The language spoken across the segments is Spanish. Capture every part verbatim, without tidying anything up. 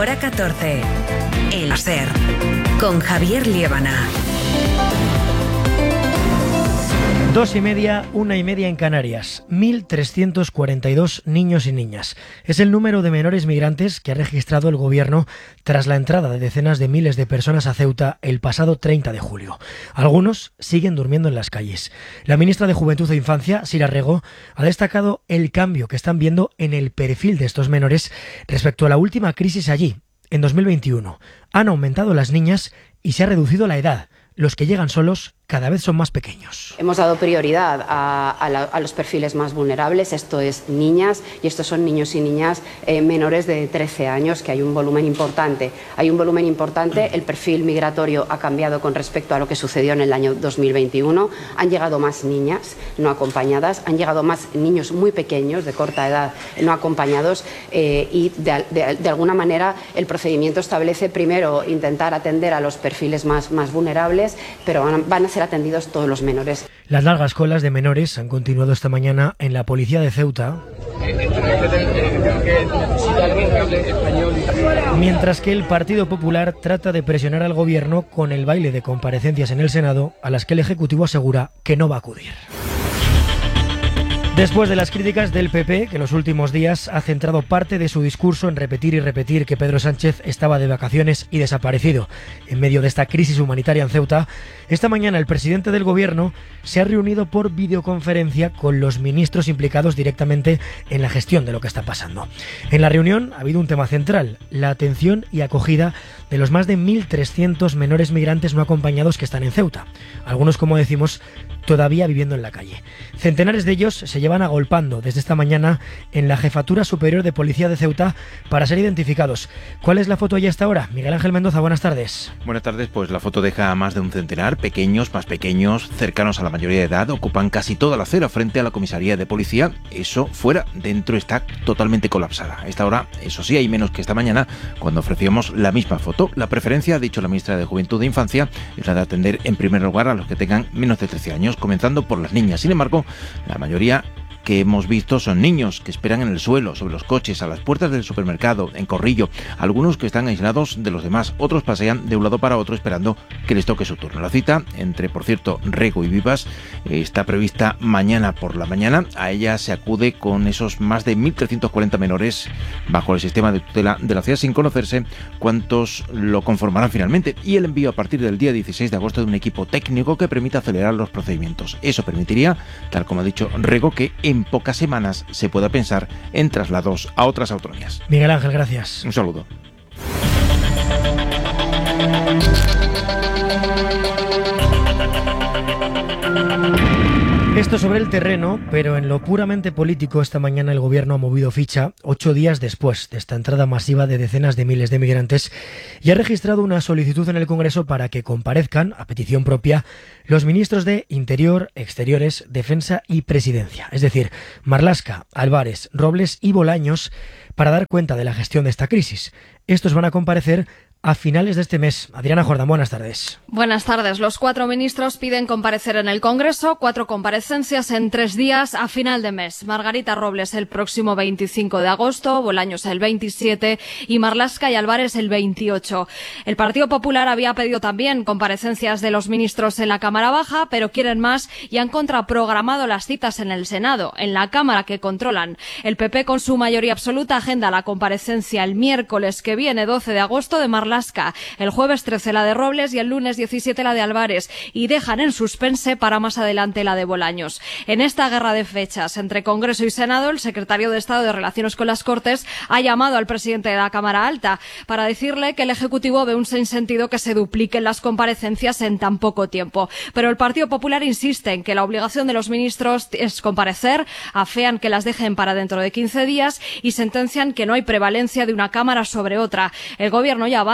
Hora catorce. El SER. Con Javier Liébana. Dos y media, una y media en Canarias. mil trescientos cuarenta y dos niños y niñas. Es el número de menores migrantes que ha registrado el Gobierno tras la entrada de decenas de miles de personas a Ceuta el pasado treinta de julio. Algunos siguen durmiendo en las calles. La ministra de Juventud e Infancia, Sira Rego, ha destacado el cambio que están viendo en el perfil de estos menores respecto a la última crisis allí, en dos mil veintiuno. Han aumentado las niñas y se ha reducido la edad. Los que llegan solos cada vez son más pequeños. Hemos dado prioridad a, a, la, a los perfiles más vulnerables, esto es niñas, y estos son niños y niñas eh, menores de trece años, que hay un volumen importante. Hay un volumen importante, el perfil migratorio ha cambiado con respecto a lo que sucedió en el año dos mil veintiuno. Han llegado más niñas no acompañadas, han llegado más niños muy pequeños, de corta edad, no acompañados, eh, y de, de, de alguna manera el procedimiento establece primero intentar atender a los perfiles más, más vulnerables, pero van, van a ser atendidos todos los menores. Las largas colas de menores han continuado esta mañana en la policía de Ceuta, mientras que el Partido Popular trata de presionar al Gobierno con el baile de comparecencias en el Senado, a las que el Ejecutivo asegura que no va a acudir. Después de las críticas del P P, que en los últimos días ha centrado parte de su discurso en repetir y repetir que Pedro Sánchez estaba de vacaciones y desaparecido en medio de esta crisis humanitaria en Ceuta, esta mañana el presidente del Gobierno se ha reunido por videoconferencia con los ministros implicados directamente en la gestión de lo que está pasando. En la reunión ha habido un tema central: la atención y acogida de los más de mil trescientos menores migrantes no acompañados que están en Ceuta. Algunos, como decimos, todavía viviendo en la calle. Centenares de ellos se llevan agolpando desde esta mañana en la Jefatura Superior de Policía de Ceuta para ser identificados. ¿Cuál es la foto allí hasta ahora? Miguel Ángel Mendoza, buenas tardes. Buenas tardes, pues la foto deja a más de un centenar, pequeños, más pequeños, cercanos a la mayoría de edad, ocupan casi toda la acera frente a la comisaría de policía. Eso fuera, dentro está totalmente colapsada. A esta hora, eso sí, hay menos que esta mañana, cuando ofrecíamos la misma foto. La preferencia, ha dicho la ministra de Juventud e Infancia, es la de atender en primer lugar a los que tengan menos de trece años, comenzando por las niñas. Sin embargo, la mayoría que hemos visto son niños que esperan en el suelo, sobre los coches, a las puertas del supermercado, en corrillo, algunos que están aislados de los demás, otros pasean de un lado para otro esperando que les toque su turno. La cita entre, por cierto, Rego y Vivas está prevista mañana por la mañana. A ella se acude con esos más de mil trescientos cuarenta menores bajo el sistema de tutela de la ciudad, sin conocerse cuántos lo conformarán finalmente, y el envío a partir del día dieciséis de agosto de un equipo técnico que permita acelerar los procedimientos. Eso permitiría, tal como ha dicho Rego, que en pocas semanas se pueda pensar en traslados a otras autonomías. Miguel Ángel, gracias. Un saludo. Esto sobre el terreno, pero en lo puramente político, esta mañana el Gobierno ha movido ficha ocho días después de esta entrada masiva de decenas de miles de migrantes y ha registrado una solicitud en el Congreso para que comparezcan, a petición propia, los ministros de Interior, Exteriores, Defensa y Presidencia, es decir, Marlaska, Álvarez, Robles y Bolaños, para dar cuenta de la gestión de esta crisis. Estos van a comparecer a finales de este mes. Adriana Jordán, buenas tardes. Buenas tardes. Los cuatro ministros piden comparecer en el Congreso, cuatro comparecencias en tres días a final de mes. Margarita Robles el próximo veinticinco de agosto, Bolaños el veintisiete y Marlaska y Álvarez el veintiocho. El Partido Popular había pedido también comparecencias de los ministros en la Cámara Baja, pero quieren más y han contraprogramado las citas en el Senado, en la Cámara que controlan. El P P, con su mayoría absoluta, agenda la comparecencia el miércoles que viene, doce de agosto, de Marlaska, el jueves trece la de Robles y el lunes diecisiete la de Álvarez, y dejan en suspense para más adelante la de Bolaños. En esta guerra de fechas entre Congreso y Senado, el secretario de Estado de Relaciones con las Cortes ha llamado al presidente de la Cámara Alta para decirle que el Ejecutivo ve un sinsentido que se dupliquen las comparecencias en tan poco tiempo. Pero el Partido Popular insiste en que la obligación de los ministros es comparecer, afean que las dejen para dentro de quince días y sentencian que no hay prevalencia de una Cámara sobre otra. El Gobierno ya avanza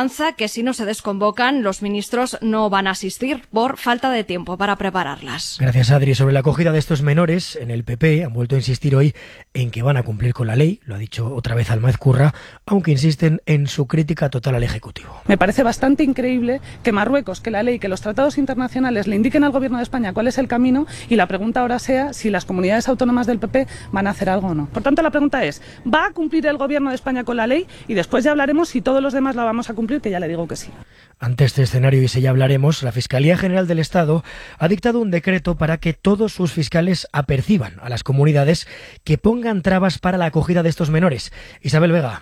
avanza que si no se desconvocan, los ministros no van a asistir por falta de tiempo para prepararlas. Gracias, Adri. Sobre la acogida de estos menores, en el P P han vuelto a insistir hoy en que van a cumplir con la ley, lo ha dicho otra vez Almaez Curra, aunque insisten en su crítica total al Ejecutivo. Me parece bastante increíble que Marruecos, que la ley, que los tratados internacionales le indiquen al Gobierno de España cuál es el camino, y la pregunta ahora sea si las comunidades autónomas del P P van a hacer algo o no. Por tanto, la pregunta es, ¿va a cumplir el Gobierno de España con la ley? Y después ya hablaremos si todos los demás la vamos a cumplir, que ya le digo que sí. Ante este escenario, y si ya hablaremos, la Fiscalía General del Estado ha dictado un decreto para que todos sus fiscales aperciban a las comunidades que pongan trabas para la acogida de estos menores. Isabel Vega.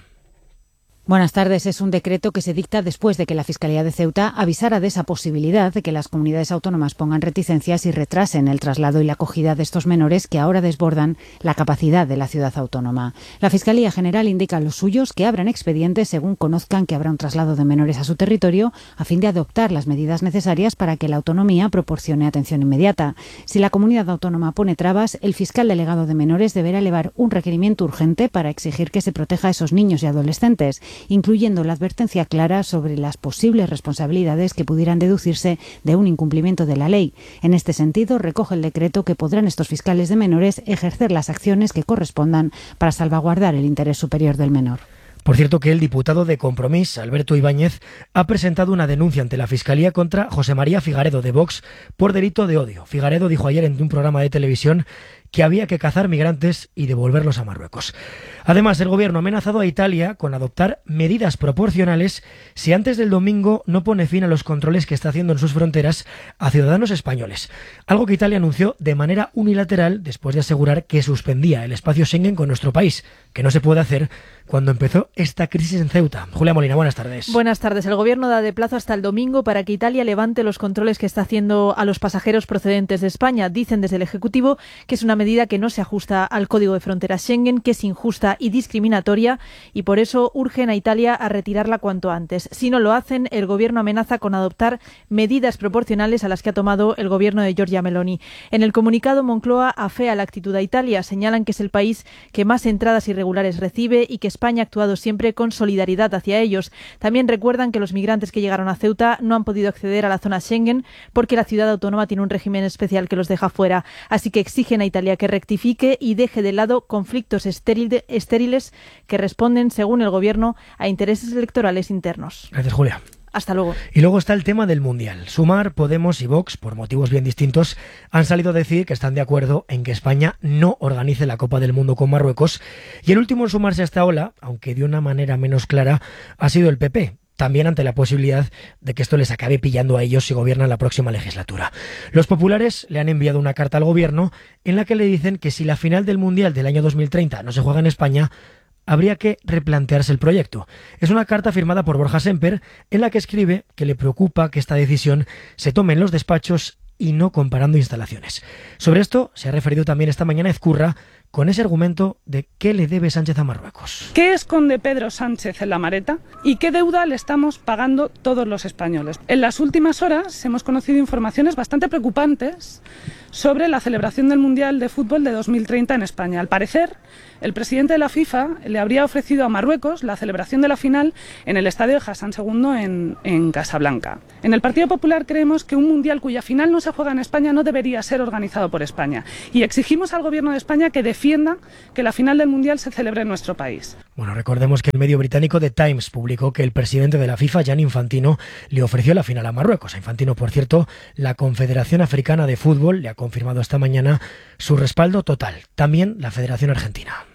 Buenas tardes. Es un decreto que se dicta después de que la Fiscalía de Ceuta avisara de esa posibilidad de que las comunidades autónomas pongan reticencias y retrasen el traslado y la acogida de estos menores que ahora desbordan la capacidad de la ciudad autónoma. La Fiscalía General indica a los suyos que abran expedientes según conozcan que habrá un traslado de menores a su territorio a fin de adoptar las medidas necesarias para que la autonomía proporcione atención inmediata. Si la comunidad autónoma pone trabas, el fiscal delegado de menores deberá elevar un requerimiento urgente para exigir que se proteja a esos niños y adolescentes, incluyendo la advertencia clara sobre las posibles responsabilidades que pudieran deducirse de un incumplimiento de la ley. En este sentido, recoge el decreto que podrán estos fiscales de menores ejercer las acciones que correspondan para salvaguardar el interés superior del menor. Por cierto, que el diputado de Compromís, Alberto Ibáñez, ha presentado una denuncia ante la Fiscalía contra José María Figaredo, de Vox, por delito de odio. Figaredo dijo ayer en un programa de televisión que había que cazar migrantes y devolverlos a Marruecos. Además, el Gobierno ha amenazado a Italia con adoptar medidas proporcionales si antes del domingo no pone fin a los controles que está haciendo en sus fronteras a ciudadanos españoles. Algo que Italia anunció de manera unilateral después de asegurar que suspendía el espacio Schengen con nuestro país, que no se puede hacer cuando empezó esta crisis en Ceuta. Julia Molina, buenas tardes. Buenas tardes. El Gobierno da de plazo hasta el domingo para que Italia levante los controles que está haciendo a los pasajeros procedentes de España. Dicen desde el Ejecutivo que es una medida que no se ajusta al Código de Fronteras Schengen, que es injusta y discriminatoria, y por eso urgen a Italia a retirarla cuanto antes. Si no lo hacen, el Gobierno amenaza con adoptar medidas proporcionales a las que ha tomado el Gobierno de Giorgia Meloni. En el comunicado, Moncloa afea la actitud a Italia. Señalan que es el país que más entradas irregulares recibe y que España ha actuado siempre con solidaridad hacia ellos. También recuerdan que los migrantes que llegaron a Ceuta no han podido acceder a la zona Schengen porque la ciudad autónoma tiene un régimen especial que los deja fuera. Así que exigen a Italia que rectifique y deje de lado conflictos estériles que responden, según el Gobierno, a intereses electorales internos. Gracias, Julia. Hasta luego. Y luego está el tema del Mundial. Sumar, Podemos y Vox, por motivos bien distintos, han salido a decir que están de acuerdo en que España no organice la Copa del Mundo con Marruecos. Y el último en sumarse a esta ola, aunque de una manera menos clara, ha sido el P P. También ante la posibilidad de que esto les acabe pillando a ellos si gobiernan la próxima legislatura. Los populares le han enviado una carta al Gobierno en la que le dicen que si la final del Mundial del año dos mil treinta no se juega en España, habría que replantearse el proyecto. Es una carta firmada por Borja Semper en la que escribe que le preocupa que esta decisión se tome en los despachos y no comparando instalaciones. Sobre esto se ha referido también esta mañana Ezcurra con ese argumento de qué le debe Sánchez a Marruecos. ¿Qué esconde Pedro Sánchez en la maleta y qué deuda le estamos pagando todos los españoles? En las últimas horas hemos conocido informaciones bastante preocupantes sobre la celebración del Mundial de Fútbol de dos mil treinta en España. Al parecer, el presidente de la FIFA le habría ofrecido a Marruecos la celebración de la final en el estadio de Hassan segundo en, en Casablanca. En el Partido Popular creemos que un Mundial cuya final no se juega en España no debería ser organizado por España. Y exigimos al Gobierno de España que defienda que la final del Mundial se celebre en nuestro país. Bueno, recordemos que el medio británico The Times publicó que el presidente de la FIFA, Gianni Infantino, le ofreció la final a Marruecos. A Infantino, por cierto, la Confederación Africana de Fútbol le ha confirmado esta mañana su respaldo total. También la Federación Argentina.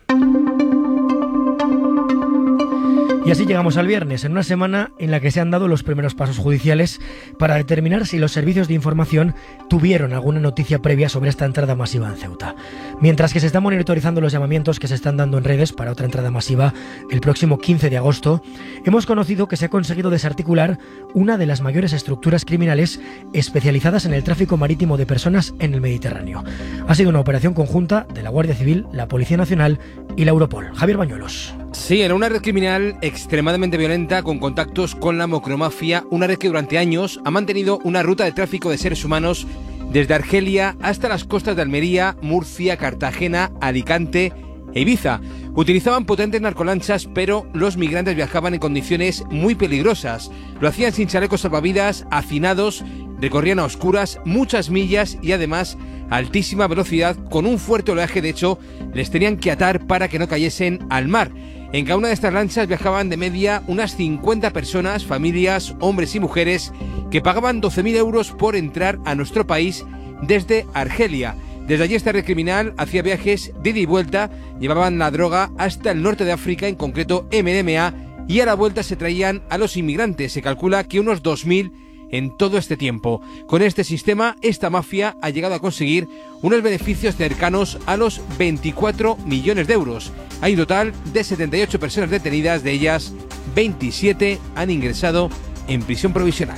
Y así llegamos al viernes, en una semana en la que se han dado los primeros pasos judiciales para determinar si los servicios de información tuvieron alguna noticia previa sobre esta entrada masiva en Ceuta. Mientras que se están monitorizando los llamamientos que se están dando en redes para otra entrada masiva el próximo quince de agosto, hemos conocido que se ha conseguido desarticular una de las mayores estructuras criminales especializadas en el tráfico marítimo de personas en el Mediterráneo. Ha sido una operación conjunta de la Guardia Civil, la Policía Nacional y la Europol. Javier Bañuelos. Sí, era una red criminal extremadamente violenta con contactos con la macromafia, una red que durante años ha mantenido una ruta de tráfico de seres humanos desde Argelia hasta las costas de Almería, Murcia, Cartagena, Alicante e Ibiza. Utilizaban potentes narcolanchas, pero los migrantes viajaban en condiciones muy peligrosas. Lo hacían sin chalecos salvavidas, hacinados, recorrían a oscuras muchas millas y además a altísima velocidad con un fuerte oleaje. De hecho, les tenían que atar para que no cayesen al mar. En cada una de estas lanchas viajaban de media unas cincuenta personas, familias, hombres y mujeres, que pagaban doce mil euros por entrar a nuestro país desde Argelia. Desde allí esta red criminal hacía viajes de ida y vuelta, llevaban la droga hasta el norte de África, en concreto M D M A, y a la vuelta se traían a los inmigrantes. Se calcula que unos dos mil en todo este tiempo. Con este sistema, esta mafia ha llegado a conseguir unos beneficios cercanos a los veinticuatro millones de euros. Hay un total de setenta y ocho personas detenidas, de ellas veintisiete han ingresado en prisión provisional.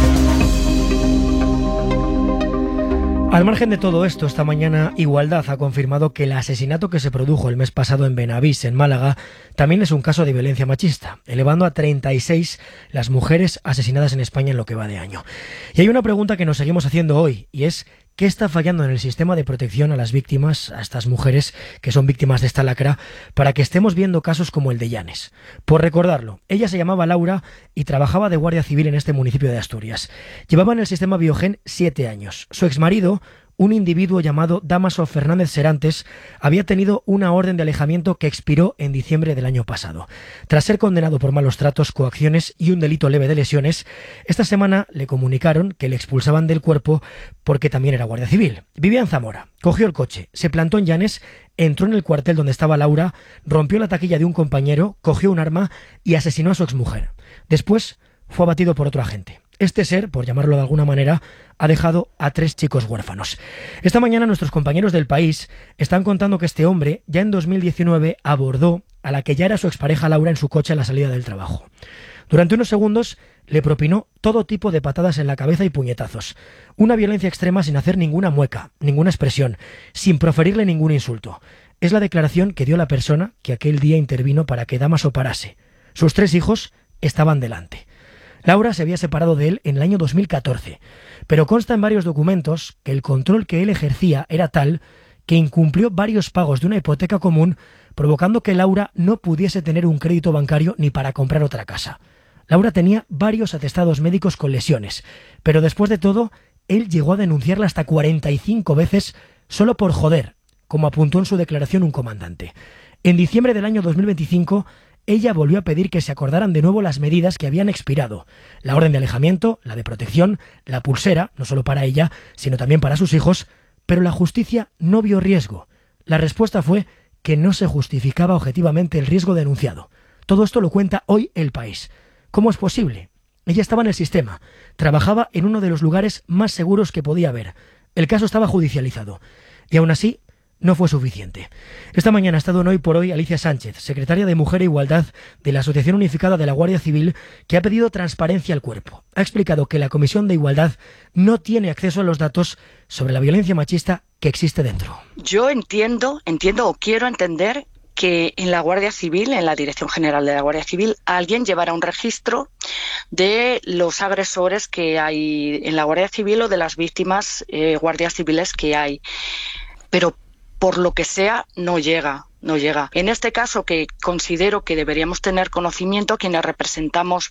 Al margen de todo esto, esta mañana Igualdad ha confirmado que el asesinato que se produjo el mes pasado en Benavís, en Málaga, también es un caso de violencia machista, elevando a treinta y seis las mujeres asesinadas en España en lo que va de año. Y hay una pregunta que nos seguimos haciendo hoy, y es: ¿qué está fallando en el sistema de protección a las víctimas, a estas mujeres que son víctimas de esta lacra, para que estemos viendo casos como el de Llanes? Por recordarlo, ella se llamaba Laura y trabajaba de guardia civil en este municipio de Asturias. Llevaba en el sistema Biogen siete años. Su exmarido, un individuo llamado Dámaso Fernández Serantes, había tenido una orden de alejamiento que expiró en diciembre del año pasado. Tras ser condenado por malos tratos, coacciones y un delito leve de lesiones, esta semana le comunicaron que le expulsaban del cuerpo porque también era guardia civil. Vivía en Zamora, cogió el coche, se plantó en Llanes, entró en el cuartel donde estaba Laura, rompió la taquilla de un compañero, cogió un arma y asesinó a su exmujer. Después fue abatido por otro agente. Este ser, por llamarlo de alguna manera, ha dejado a tres chicos huérfanos. Esta mañana nuestros compañeros del País están contando que este hombre ya en dos mil diecinueve abordó a la que ya era su expareja Laura en su coche a la salida del trabajo. Durante unos segundos le propinó todo tipo de patadas en la cabeza y puñetazos. Una violencia extrema sin hacer ninguna mueca, ninguna expresión, sin proferirle ningún insulto. Es la declaración que dio la persona que aquel día intervino para que Dámaso parase. Sus tres hijos estaban delante. Laura se había separado de él en el año dos mil catorce, pero consta en varios documentos que el control que él ejercía era tal que incumplió varios pagos de una hipoteca común, provocando que Laura no pudiese tener un crédito bancario ni para comprar otra casa. Laura tenía varios atestados médicos con lesiones, pero después de todo, él llegó a denunciarla hasta cuarenta y cinco veces solo por joder, como apuntó en su declaración un comandante. En diciembre del año dos mil veinticinco, ella volvió a pedir que se acordaran de nuevo las medidas que habían expirado: la orden de alejamiento, la de protección, la pulsera, no solo para ella, sino también para sus hijos, pero la justicia no vio riesgo. La respuesta fue que no se justificaba objetivamente el riesgo denunciado. Todo esto lo cuenta hoy El País. ¿Cómo es posible? Ella estaba en el sistema, trabajaba en uno de los lugares más seguros que podía haber. El caso estaba judicializado, y aún así no fue suficiente. Esta mañana ha estado en Hoy por Hoy Alicia Sánchez, secretaria de Mujer e Igualdad de la Asociación Unificada de la Guardia Civil, que ha pedido transparencia al cuerpo. Ha explicado que la Comisión de Igualdad no tiene acceso a los datos sobre la violencia machista que existe dentro. Yo entiendo, entiendo o quiero entender que en la Guardia Civil, en la Dirección General de la Guardia Civil, alguien llevará un registro de los agresores que hay en la Guardia Civil o de las víctimas eh, guardias civiles que hay. Pero por lo que sea, no llega, no llega. En este caso, que considero que deberíamos tener conocimiento, quienes representamos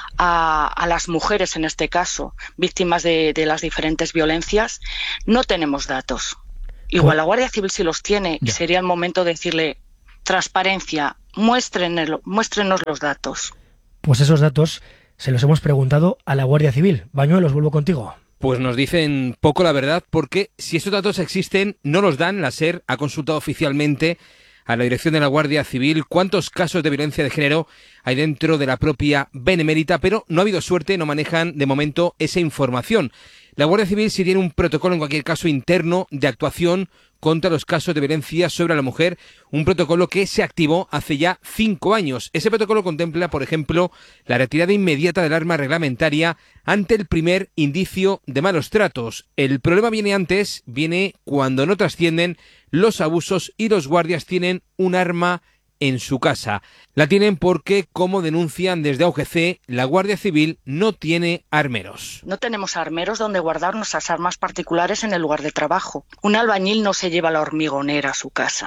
a, a las mujeres, en este caso, víctimas de, de las diferentes violencias, no tenemos datos. Igual la Guardia Civil sí los tiene, y sería el momento de decirle: transparencia, muéstrenlo, muéstrenos los datos. Pues esos datos se los hemos preguntado a la Guardia Civil. Bañuelos, vuelvo contigo. Pues nos dicen poco la verdad, porque si estos datos existen, no los dan. La SER ha consultado oficialmente a la Dirección de la Guardia Civil cuántos casos de violencia de género hay dentro de la propia Benemérita, pero no ha habido suerte, no manejan de momento esa información. La Guardia Civil sí tiene un protocolo, en cualquier caso, interno de actuación contra los casos de violencia sobre la mujer, un protocolo que se activó hace ya cinco años. Ese protocolo contempla, por ejemplo, la retirada inmediata del arma reglamentaria ante el primer indicio de malos tratos. El problema viene antes, viene cuando no trascienden los abusos y los guardias tienen un arma en su casa. La tienen porque, como denuncian desde A U G C, la Guardia Civil no tiene armeros. No tenemos armeros donde guardar nuestras armas particulares en el lugar de trabajo. Un albañil no se lleva la hormigonera a su casa.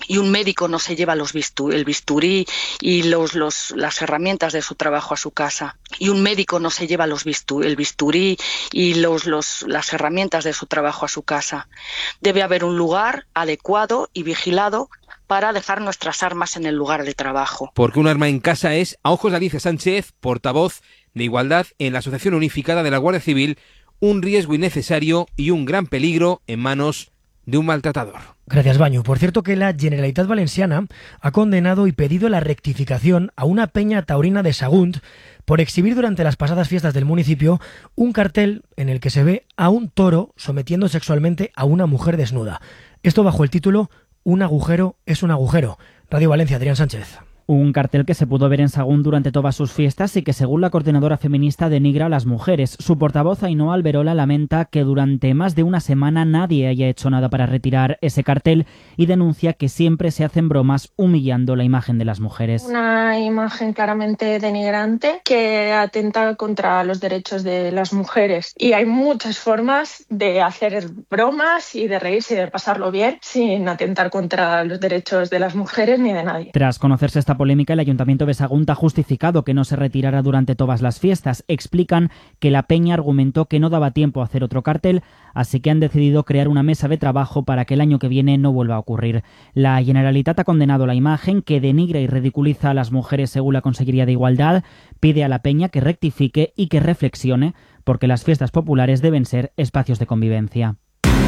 y un médico no se lleva los bistu- el bisturí y los, los, las herramientas de su trabajo a su casa, y un médico no se lleva los bistu- el bisturí y los, los, las herramientas de su trabajo a su casa. Debe haber un lugar adecuado y vigilado para dejar nuestras armas en el lugar de trabajo. Porque un arma en casa es, a ojos de Alicia Sánchez, portavoz de Igualdad en la Asociación Unificada de la Guardia Civil, un riesgo innecesario y un gran peligro en manos de un maltratador. Gracias, Baño. Por cierto que la Generalitat Valenciana ha condenado y pedido la rectificación a una peña taurina de Sagunt por exhibir durante las pasadas fiestas del municipio un cartel en el que se ve a un toro sometiendo sexualmente a una mujer desnuda. Esto bajo el título Un agujero es un agujero. Radio Valencia, Adrián Sánchez. Un cartel que se pudo ver en Sagún durante todas sus fiestas y que, según la coordinadora feminista, denigra a las mujeres. Su portavoz, Ainhoa Alberola, lamenta que durante más de una semana nadie haya hecho nada para retirar ese cartel y denuncia que siempre se hacen bromas humillando la imagen de las mujeres. Una imagen claramente denigrante que atenta contra los derechos de las mujeres. Y hay muchas formas de hacer bromas y de reírse y de pasarlo bien sin atentar contra los derechos de las mujeres ni de nadie. Tras conocerse esta polémica, el Ayuntamiento de Sagunt ha justificado que no se retirara durante todas las fiestas. Explican que la peña argumentó que no daba tiempo a hacer otro cartel, así que han decidido crear una mesa de trabajo para que el año que viene no vuelva a ocurrir. La Generalitat ha condenado la imagen que denigra y ridiculiza a las mujeres según la Consellería de Igualdad, pide a la peña que rectifique y que reflexione, porque las fiestas populares deben ser espacios de convivencia.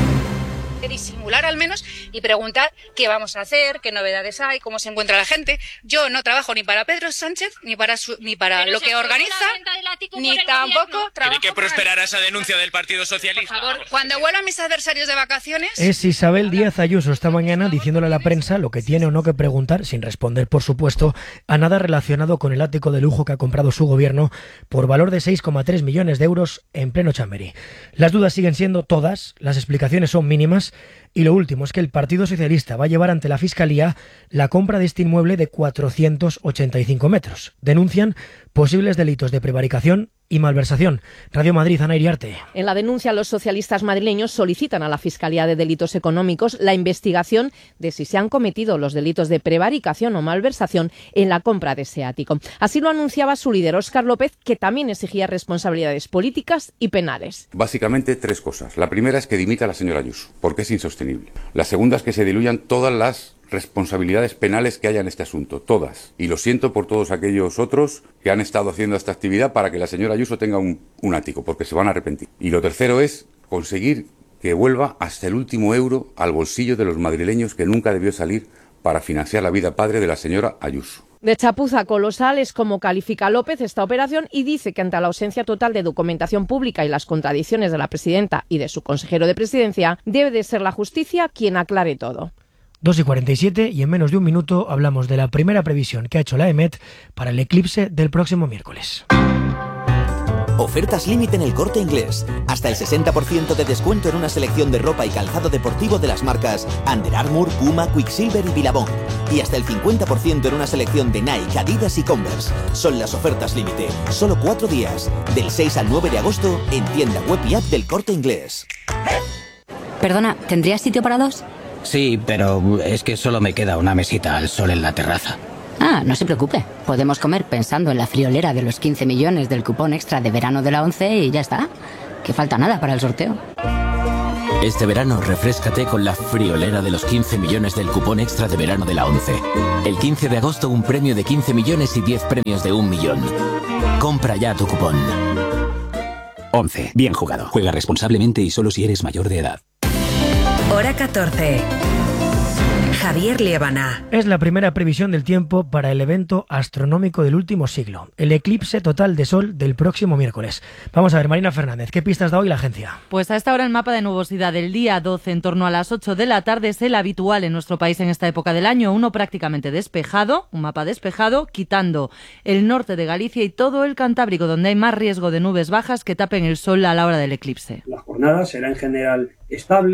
Disimular al menos y preguntar qué vamos a hacer, qué novedades hay, cómo se encuentra la gente. Yo no trabajo ni para Pedro Sánchez, ni para su, ni para Pero lo que organiza, ni tampoco trabajo. ¿Tiene que prosperar esa denuncia del Partido Socialista? Por favor, cuando vuelvan mis adversarios de vacaciones... Es Isabel Díaz Ayuso esta mañana diciéndole a la prensa lo que tiene o no que preguntar, sin responder, por supuesto, a nada relacionado con el ático de lujo que ha comprado su gobierno por valor de seis coma tres millones de euros en pleno Chamberí. Las dudas siguen siendo todas, las explicaciones son mínimas. Y lo último es que el Partido Socialista va a llevar ante la Fiscalía la compra de este inmueble de cuatrocientos ochenta y cinco metros. Denuncian posibles delitos de prevaricación y malversación. Radio Madrid, Ana Iriarte. En la denuncia, los socialistas madrileños solicitan a la Fiscalía de Delitos Económicos la investigación de si se han cometido los delitos de prevaricación o malversación en la compra de ese ático. Así lo anunciaba su líder, Óscar López, que también exigía responsabilidades políticas y penales. Básicamente tres cosas. La primera es que dimita a la señora Ayuso, porque es insostenible. La segunda es que se diluyan todas las responsabilidades penales que haya en este asunto, todas. Y lo siento por todos aquellos otros que han estado haciendo esta actividad para que la señora Ayuso tenga un, un ático, porque se van a arrepentir. Y lo tercero es conseguir que vuelva hasta el último euro al bolsillo de los madrileños que nunca debió salir para financiar la vida padre de la señora Ayuso. De chapuza colosal es como califica López esta operación y dice que ante la ausencia total de documentación pública y las contradicciones de la presidenta y de su consejero de presidencia, debe de ser la justicia quien aclare todo. dos y cuarenta y siete y en menos de un minuto hablamos de la primera previsión que ha hecho la EMET para el eclipse del próximo miércoles. Ofertas límite en El Corte Inglés. Hasta el sesenta por ciento de descuento en una selección de ropa y calzado deportivo de las marcas Under Armour, Puma, Quicksilver y Billabong. Y hasta el cincuenta por ciento en una selección de Nike, Adidas y Converse. Son las ofertas límite. Solo cuatro días. Del seis al nueve de agosto en tienda web y app del Corte Inglés. Perdona, ¿tendrías sitio para dos? Sí, pero es que solo me queda una mesita al sol en la terraza. Ah, no se preocupe. Podemos comer pensando en la friolera de los quince millones del cupón extra de verano de la ONCE y ya está. Que falta nada para el sorteo. Este verano refréscate con la friolera de los quince millones del cupón extra de verano de la ONCE. El quince de agosto un premio de quince millones y diez premios de un millón. Compra ya tu cupón. ONCE. Bien jugado. Juega responsablemente y solo si eres mayor de edad. Hora catorce. Javier Liébana. Es la primera previsión del tiempo para el evento astronómico del último siglo, el eclipse total de sol del próximo miércoles. Vamos a ver, Marina Fernández, ¿qué pistas da hoy la agencia? Pues a esta hora el mapa de nubosidad del día doce en torno a las ocho de la tarde es el habitual en nuestro país en esta época del año, uno prácticamente despejado, un mapa despejado, quitando el norte de Galicia y todo el Cantábrico, donde hay más riesgo de nubes bajas que tapen el sol a la hora del eclipse. La jornada será en general estable,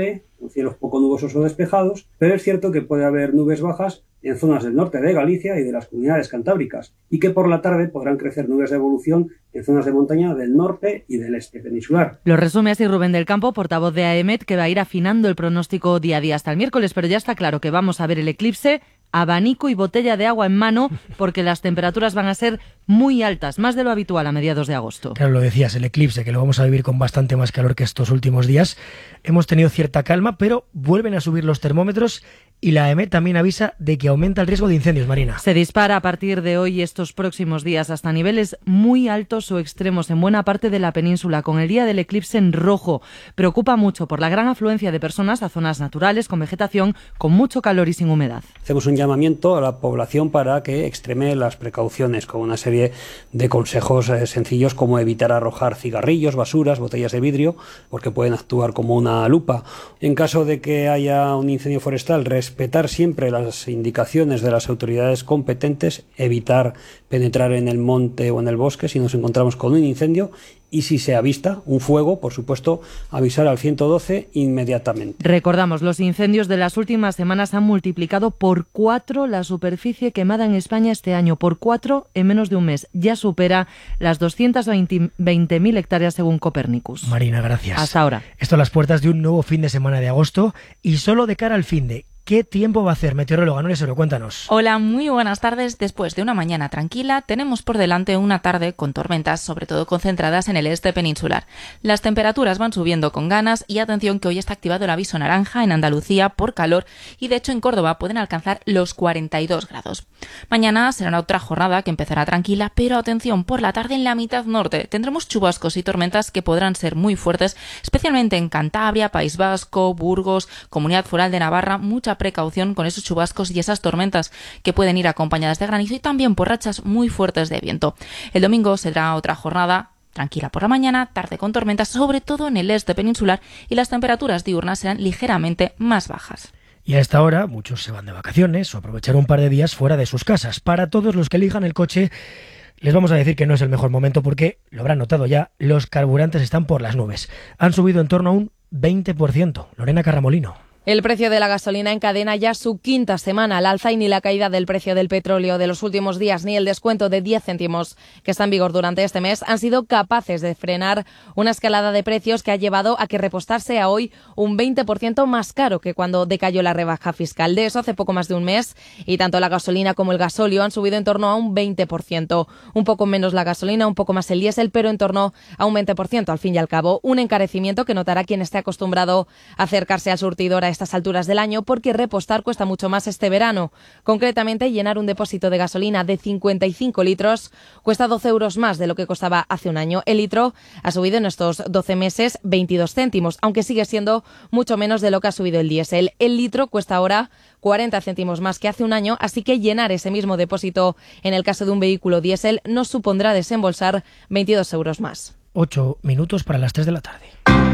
con cielos poco nubosos o despejados, pero es cierto que puede haber nubes bajas en zonas del norte de Galicia y de las comunidades cantábricas, y que por la tarde podrán crecer nubes de evolución en zonas de montaña del norte y del este peninsular. Lo resume así Rubén del Campo, portavoz de AEMET, que va a ir afinando el pronóstico día a día hasta el miércoles, pero ya está claro que vamos a ver el eclipse, abanico y botella de agua en mano, porque las temperaturas van a ser muy altas, más de lo habitual a mediados de agosto. Claro, lo decías, el eclipse, que lo vamos a vivir con bastante más calor que estos últimos días. Hemos tenido cierta calma, pero vuelven a subir los termómetros y la AEMET también avisa de que aumenta el riesgo de incendios, Marina. Se dispara a partir de hoy estos próximos días hasta niveles muy altos o extremos en buena parte de la península, con el día del eclipse en rojo. Preocupa mucho por la gran afluencia de personas a zonas naturales con vegetación, con mucho calor y sin humedad. Hacemos un llamamiento a la población para que extreme las precauciones con una serie de consejos eh, sencillos, como evitar arrojar cigarrillos, basuras, botellas de vidrio, porque pueden actuar como una lupa. En caso de que haya un incendio forestal, respetar siempre las indicaciones de las autoridades competentes, evitar penetrar en el monte o en el bosque si nos encontramos con un incendio, y si se avista un fuego, por supuesto, avisar al ciento doce inmediatamente. Recordamos, los incendios de las últimas semanas han multiplicado por cuatro la superficie quemada en España este año, por cuatro en menos de un mes. Ya supera las doscientas veinte mil hectáreas según Copernicus. Marina, gracias. Hasta ahora. Esto a las puertas de un nuevo fin de semana de agosto y solo de cara al fin de... ¿Qué tiempo va a hacer, meteoróloga? No le sé, cuéntanos. Hola, muy buenas tardes. Después de una mañana tranquila, tenemos por delante una tarde con tormentas, sobre todo concentradas en el este peninsular. Las temperaturas van subiendo con ganas y atención que hoy está activado el aviso naranja en Andalucía por calor y de hecho en Córdoba pueden alcanzar los cuarenta y dos grados. Mañana será otra jornada que empezará tranquila, pero atención, por la tarde en la mitad norte tendremos chubascos y tormentas que podrán ser muy fuertes, especialmente en Cantabria, País Vasco, Burgos, Comunidad Foral de Navarra. Mucha precaución con esos chubascos y esas tormentas que pueden ir acompañadas de granizo y también por rachas muy fuertes de viento. El domingo será otra jornada tranquila por la mañana, tarde con tormentas, sobre todo en el este peninsular, y las temperaturas diurnas serán ligeramente más bajas. Y a esta hora muchos se van de vacaciones o aprovechar un par de días fuera de sus casas. Para todos los que elijan el coche, les vamos a decir que no es el mejor momento porque, lo habrán notado ya, los carburantes están por las nubes. Han subido en torno a un veinte por ciento. Lorena Carramolino. El precio de la gasolina encadena ya su quinta semana al alza y ni la caída del precio del petróleo de los últimos días ni el descuento de diez céntimos que está en vigor durante este mes han sido capaces de frenar una escalada de precios que ha llevado a que repostar sea hoy un veinte por ciento más caro que cuando decayó la rebaja fiscal. De eso hace poco más de un mes y tanto la gasolina como el gasóleo han subido en torno a un veinte por ciento. Un poco menos la gasolina, un poco más el diésel, pero en torno a un veinte por ciento al fin y al cabo. Un encarecimiento que notará quien esté acostumbrado a acercarse al surtidor a estas alturas del año porque repostar cuesta mucho más este verano. Concretamente, llenar un depósito de gasolina de cincuenta y cinco litros cuesta doce euros más de lo que costaba hace un año. El litro ha subido en estos doce meses veintidós céntimos, aunque sigue siendo mucho menos de lo que ha subido el diésel. El litro cuesta ahora cuarenta céntimos más que hace un año, así que llenar ese mismo depósito en el caso de un vehículo diésel nos supondrá desembolsar veintidós euros más. Ocho minutos para las tres de la tarde.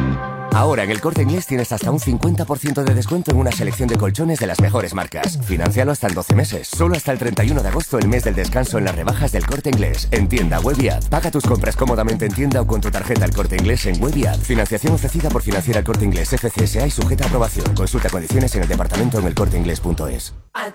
Ahora en El Corte Inglés tienes hasta un cincuenta por ciento de descuento en una selección de colchones de las mejores marcas. Financialo hasta en doce meses. Solo hasta el treinta y uno de agosto, el mes del descanso en las rebajas del Corte Inglés. En tienda, web y app. Paga tus compras cómodamente en tienda o con tu tarjeta El Corte Inglés en web y app. Financiación ofrecida por Financiera El Corte Inglés F C S A y sujeta a aprobación. Consulta condiciones en el departamento en elcorteinglés punto es.